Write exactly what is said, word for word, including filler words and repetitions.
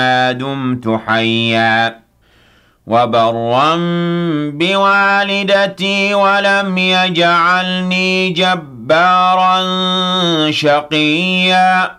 ما دمت حيا وبرا بوالدتي ولم يجعلني جبارا شقيا